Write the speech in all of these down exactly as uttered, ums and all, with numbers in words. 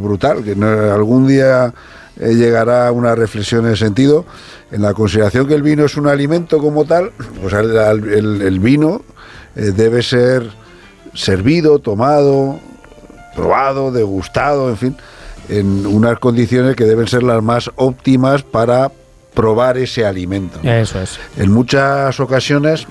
brutal, que no, algún día eh, llegará una reflexión en ese sentido, en la consideración que el vino es un alimento como tal, pues el, el, el vino eh, debe ser servido, tomado, probado, degustado, en fin, en unas condiciones que deben ser las más óptimas para probar ese alimento, ¿no? Eso es. En muchas ocasiones,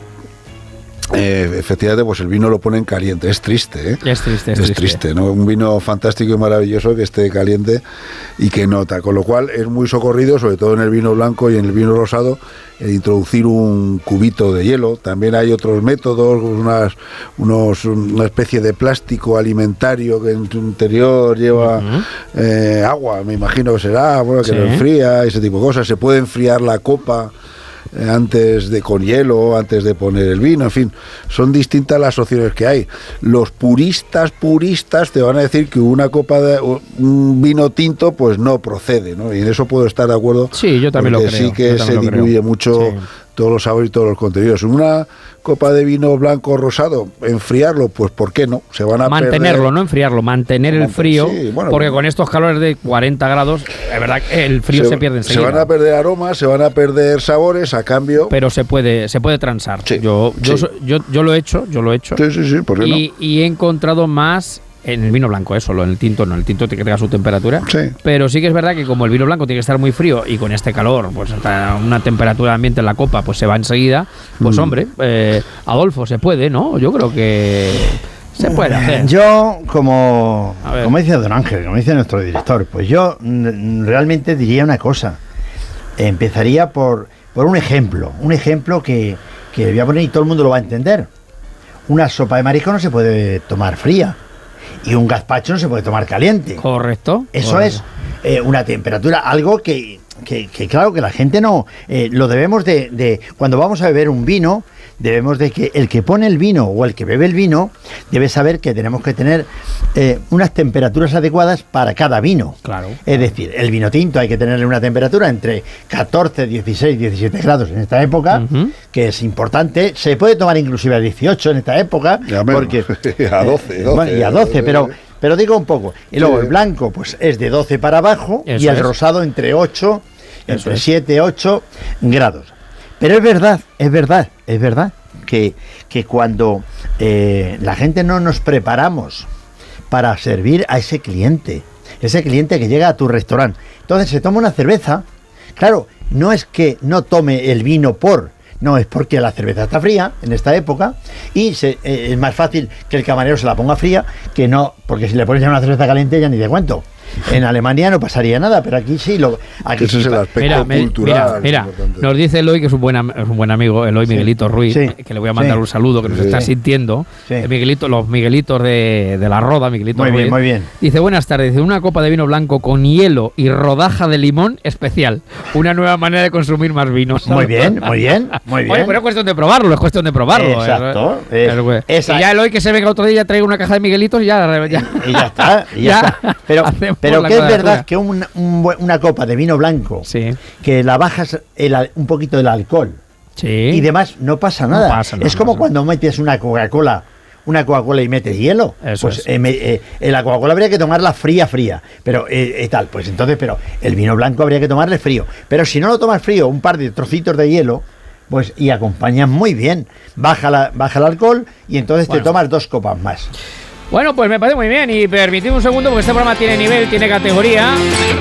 eh, efectivamente, pues el vino lo ponen caliente. Es triste, ¿eh? Es triste, es, es triste. triste, ¿no? Un vino fantástico y maravilloso que esté caliente y que nota. Con lo cual es muy socorrido, sobre todo en el vino blanco y en el vino rosado, el introducir un cubito de hielo. También hay otros métodos, unas, unos, una especie de plástico alimentario que en su interior lleva uh-huh. eh, agua, me imagino que será, bueno, que sí. lo enfría, ese tipo de cosas. Se puede enfriar la copa eh, antes de con hielo, antes de poner el vino, en fin, son distintas las opciones que hay. Los puristas, puristas te van a decir que una copa de un vino tinto pues no procede, ¿no? Y en eso puedo estar de acuerdo. Sí, yo también lo creo. Sí que se diluye mucho sí. todos los sabores y todos los contenidos. Una copa de vino blanco o rosado, enfriarlo, pues ¿por qué no? Se van a mantenerlo, perder... no enfriarlo, mantener el frío, sí, bueno, porque bueno. con estos calores de cuarenta grados, es verdad que el frío se, se pierde enseguida. Se van a perder aromas, se van a perder sabores, a cambio... Pero se puede se puede transar. Sí, yo, yo, sí. yo yo lo he hecho, yo lo he hecho. Sí, sí, sí, ¿por qué y, no? Y he encontrado más... En el vino blanco, eso, en el tinto no, el tinto tiene que tenga su temperatura, sí. pero sí que es verdad que como el vino blanco tiene que estar muy frío y con este calor, pues hasta una temperatura ambiente en la copa, pues se va enseguida, pues mm. hombre, eh, Adolfo, se puede, ¿no? Yo creo que se puede hacer. Yo, como, como dice don Ángel, como dice nuestro director, pues yo n- realmente diría una cosa, empezaría por, por un ejemplo, un ejemplo que, que le voy a poner y todo el mundo lo va a entender. Una sopa de marisco no se puede tomar fría. Y un gazpacho no se puede tomar caliente. Correcto. Eso correcto. es eh, una temperatura, algo que, que, que claro, que la gente no... Eh, lo debemos de, de... Cuando vamos a beber un vino, debemos de que el que pone el vino o el que bebe el vino debe saber que tenemos que tener eh, unas temperaturas adecuadas para cada vino. Claro. Es decir, el vino tinto hay que tenerle una temperatura entre catorce, dieciséis, diecisiete grados en esta época, uh-huh. que es importante. Se puede tomar inclusive a dieciocho en esta época. Ya porque a doce, eh, doce. Bueno, y a doce, pero... Pero digo un poco, y luego sí. el blanco pues es de doce para abajo Eso y el es. rosado entre ocho, Eso entre es. siete, ocho grados. Pero es verdad, es verdad, es verdad que, que cuando eh, la gente no nos preparamos para servir a ese cliente, ese cliente que llega a tu restaurante, entonces se toma una cerveza, claro, no es que no tome el vino por... No, es porque la cerveza está fría en esta época y se, eh, es más fácil que el camarero se la ponga fría que no, porque si le pones ya una cerveza caliente ya ni te cuento. En Alemania no pasaría nada, pero aquí sí. Lo, aquí Ese sí es el aspecto mira, cultural. Mira, mira nos dice Eloy, que es un buen, es un buen amigo, Eloy sí. Miguelito Ruiz, sí. que le voy a mandar sí. un saludo, que nos sí. está sintiendo. Sí. Miguelito, los Miguelitos de, de la Roda, Miguelito Muy Ruiz. bien, muy bien. Dice, buenas tardes, dice, una copa de vino blanco con hielo y rodaja de limón especial. Una nueva manera de consumir más vinos. Muy bien, muy bien, muy bien. Oye, pero es cuestión de probarlo, es cuestión de probarlo. Exacto. Eh, eh, eh, y ya Eloy, que se venga otro día, traiga una caja de Miguelitos y ya... ya y ya está, y ya, ya está. Pero, pero que es verdad que un, un, una copa de vino blanco, sí. que la bajas el, un poquito del alcohol sí. y demás, no pasa nada. No pasa, no, es como no, cuando metes una Coca-Cola, una Coca-Cola y metes hielo. Eso pues es. eh, me, eh, la Coca-Cola habría que tomarla fría, fría. Pero eh, eh, tal, pues entonces, pero el vino blanco habría que tomarle frío. Pero si no lo tomas frío, un par de trocitos de hielo, pues y acompañas muy bien. Baja, la, baja el alcohol y entonces bueno. te tomas dos copas más. Bueno, pues me parece muy bien y permitidme un segundo porque este programa tiene nivel, tiene categoría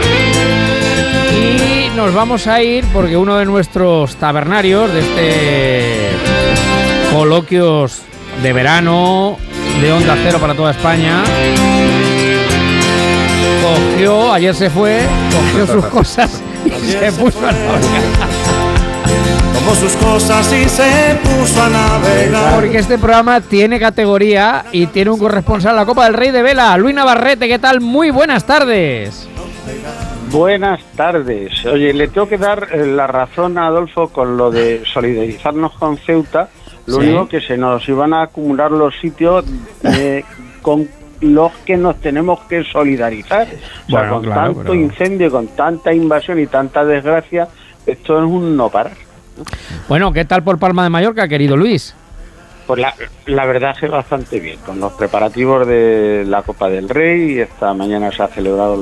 y nos vamos a ir porque uno de nuestros tabernarios de este coloquios de verano de Onda Cero para toda España cogió, ayer se fue, cogió sus cosas y se puso a navegar. Tomó sus cosas y se puso a navegar. Porque este programa tiene categoría y tiene un corresponsal, la Copa del Rey de Vela, Luis Navarrete. ¿Qué tal? Muy buenas tardes. Buenas tardes. Oye, le tengo que dar la razón a Adolfo con lo de solidarizarnos con Ceuta. Lo sí. único que se nos iban a acumular los sitios eh, con los que nos tenemos que solidarizar. O sea, bueno, con claro, tanto pero... incendio, con tanta invasión y tanta desgracia, esto es un no parar. Bueno, ¿qué tal por Palma de Mallorca, querido Luis? Pues la, la verdad es que bastante bien, con los preparativos de la Copa del Rey. Esta mañana se ha celebrado